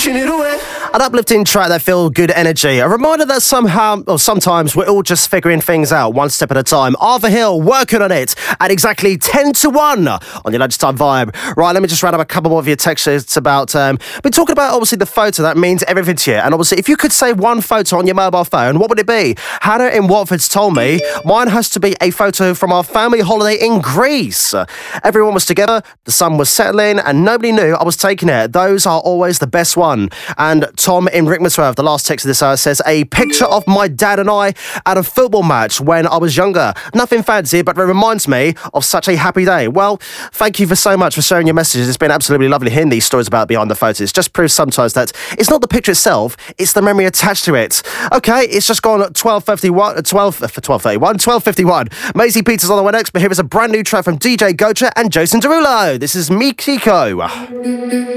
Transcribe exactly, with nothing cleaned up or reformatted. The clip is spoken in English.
pushing it away. An uplifting track that feels good energy. A reminder that somehow, or sometimes, we're all just figuring things out one step at a time. Arthur Hill working on it at exactly ten to one on your lunchtime vibe. Right, let me just round up a couple more of your texts about. Um, we're talking about obviously the photo that means everything to you. And obviously, if you could say one photo on your mobile phone, what would it be? Hannah in Watford's told me mine has to be a photo from our family holiday in Greece. Everyone was together, the sun was settling, and nobody knew I was taking it. Those are always the best one. And Tom in Rickmansworth, the last text of this hour, says a picture of my dad and I at a football match when I was younger. Nothing fancy, but it reminds me of such a happy day. Well, thank you for so much for sharing your messages. It's been absolutely lovely hearing these stories about behind the photos. Just proves sometimes that it's not the picture itself, it's the memory attached to it. Okay, it's just gone at twelve fifty-one, twelve for twelve thirty-one, twelve fifty-one. Maisie Peters on the way next, but here is a brand new track from D J Gocha and Jason Derulo. This is Mikiko.